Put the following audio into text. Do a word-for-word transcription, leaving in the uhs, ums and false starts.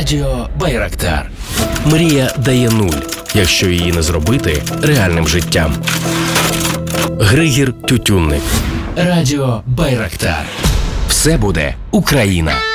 Радіо Байрактар. Мрія дає нуль, якщо її не зробити реальним життям. Григір Тютюнник. Радіо Байрактар. Все буде Україна.